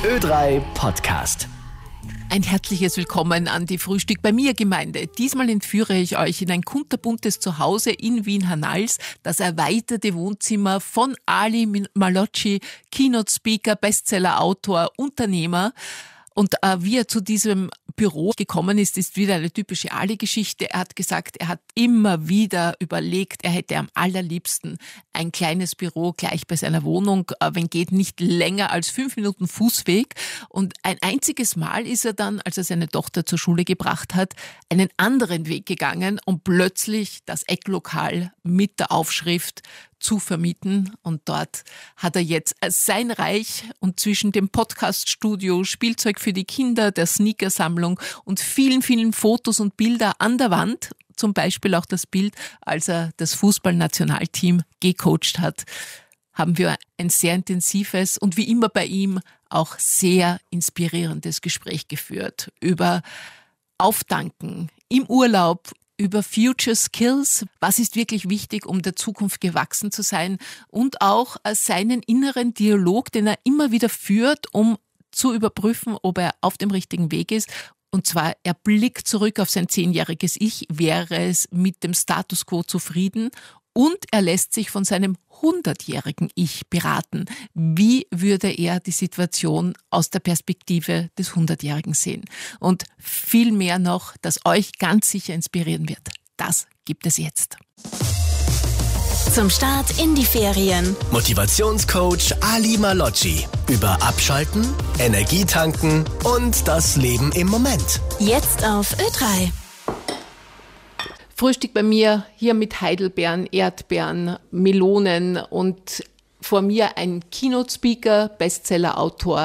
Ö3 Podcast. Ein herzliches Willkommen an die Frühstück bei mir Gemeinde. Diesmal entführe ich euch in ein kunterbuntes Zuhause in Wien-Hernals, das erweiterte Wohnzimmer von Ali Malocci, Keynote-Speaker, Bestseller-Autor, Unternehmer. Und wie er zu diesem Büro gekommen ist wieder eine typische Ali-Geschichte. Er hat gesagt, er hat immer wieder überlegt, er hätte am allerliebsten ein kleines Büro gleich bei seiner Wohnung, wenn geht nicht länger als 5 Minuten Fußweg. Und ein einziges Mal ist er dann, als er seine Tochter zur Schule gebracht hat, einen anderen Weg gegangen, um plötzlich das Ecklokal mit der Aufschrift zu vermieten. Und dort hat er jetzt sein Reich und zwischen dem Podcaststudio, Spielzeug für die Kinder, der Sneakersammlung und vielen, vielen Fotos und Bilder an der Wand, zum Beispiel auch das Bild, als er das Fußballnationalteam gecoacht hat, haben wir ein sehr intensives und wie immer bei ihm auch sehr inspirierendes Gespräch geführt über Auftanken im Urlaub, über Future Skills, was ist wirklich wichtig, um der Zukunft gewachsen zu sein und auch seinen inneren Dialog, den er immer wieder führt, um zu überprüfen, ob er auf dem richtigen Weg ist. Und zwar, er blickt zurück auf sein 10-jähriges Ich, wäre es mit dem Status quo zufrieden und er lässt sich von seinem 100-jährigen Ich beraten. Wie würde er die Situation aus der Perspektive des 100-jährigen sehen? Und viel mehr noch, das euch ganz sicher inspirieren wird. Das gibt es jetzt. Zum Start in die Ferien. Motivationscoach Ali Malocci über Abschalten, Energietanken und das Leben im Moment. Jetzt auf Ö3. Frühstück bei mir hier mit Heidelbeeren, Erdbeeren, Melonen und vor mir ein Keynote-Speaker, Bestseller-Autor,